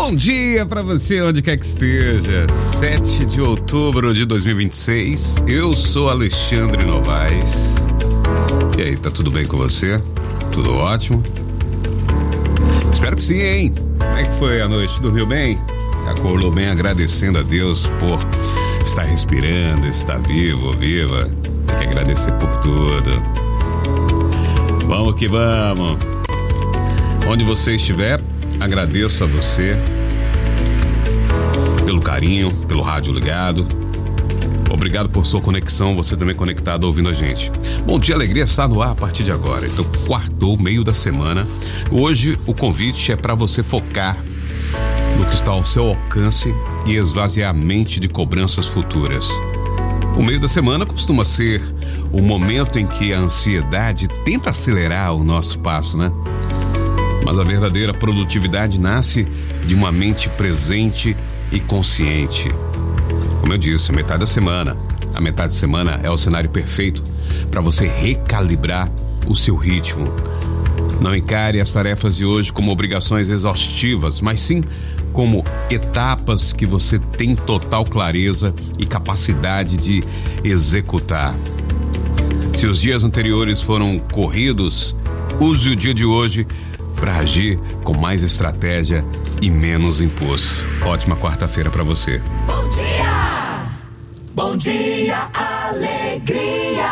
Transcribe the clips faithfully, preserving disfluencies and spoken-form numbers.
Bom dia pra você, onde quer que esteja. sete de outubro de dois mil e vinte e seis. Eu sou Alexandre Novaes. E aí, tá tudo bem com você? Tudo ótimo? Espero que sim, hein? Como é que foi a noite? Dormiu bem? Acordou bem, agradecendo a Deus por estar respirando, estar vivo ou viva. Tem que agradecer por tudo. Vamos que vamos. Onde você estiver, agradeço a você pelo carinho, pelo rádio ligado. Obrigado por sua conexão, você também conectado ouvindo a gente. Bom dia, alegria está no ar a partir de agora. Então, quartou, meio da semana. Hoje o convite é para você focar no que está ao seu alcance e esvaziar a mente de cobranças futuras. O meio da semana costuma ser o momento em que a ansiedade tenta acelerar o nosso passo, né? Mas a verdadeira produtividade nasce de uma mente presente e consciente. Como eu disse, metade da semana. A metade da semana é o cenário perfeito para você recalibrar o seu ritmo. Não encare as tarefas de hoje como obrigações exaustivas, mas sim como etapas que você tem total clareza e capacidade de executar. Se os dias anteriores foram corridos, use o dia de hoje para agir com mais estratégia e menos impulso. Ótima quarta-feira para você. Bom dia! Bom dia, alegria!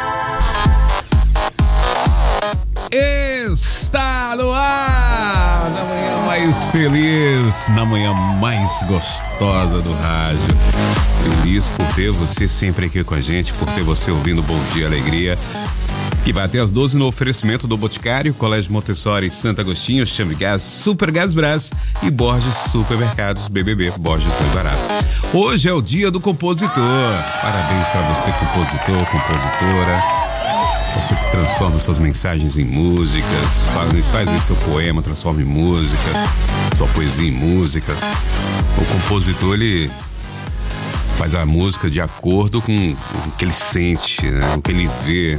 Está no ar! Na manhã mais feliz, na manhã mais gostosa do rádio. Feliz por ter você sempre aqui com a gente, por ter você ouvindo Bom Dia Alegria. Que vai até às doze no oferecimento do Boticário, Colégio Montessori, Santo Agostinho, Chame Gás, Super Gás Brás e Borges Supermercados, B B B, Borges mais barato. Hoje é o dia do compositor. Parabéns para você, compositor, compositora. Você que transforma suas mensagens em músicas, faz, faz aí seu poema, transforma em música, sua poesia em música. O compositor, ele faz a música de acordo com o que ele sente, né? O que ele vê.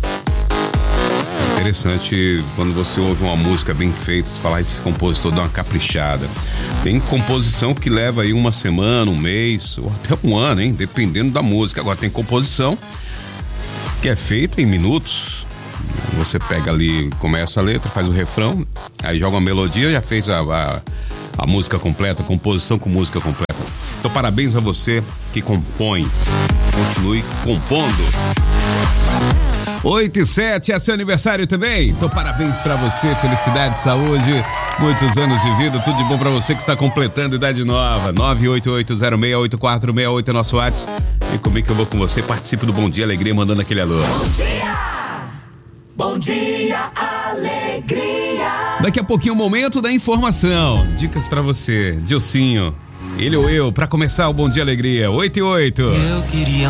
Interessante quando você ouve uma música bem feita, você fala, esse compositor dá uma caprichada. Tem composição que leva aí uma semana, um mês, ou até um ano, hein? Dependendo da música. Agora tem composição que é feita em minutos. Você pega ali, começa a letra, faz o refrão, aí joga uma melodia, já fez a, a, a música completa, composição com música completa. Então parabéns a você que compõe. Continue compondo. oito e sete, é seu aniversário também? Então parabéns pra você, felicidade, saúde, muitos anos de vida, tudo de bom pra você que está completando idade nova. Nove oito oito zero seis oito quatro seis oito é nosso WhatsApp. E como é que eu vou com você? Participe do Bom Dia Alegria mandando aquele alô. Bom dia! Bom dia, alegria! Daqui a pouquinho o momento da informação. Dicas pra você, Dilcinho, ele ou eu, pra começar o Bom Dia Alegria. oito e oito. Eu queria